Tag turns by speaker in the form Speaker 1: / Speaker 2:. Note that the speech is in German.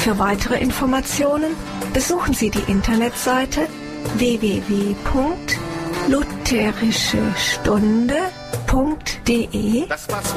Speaker 1: Für weitere Informationen besuchen Sie die Internetseite www.lutherischestunde.de.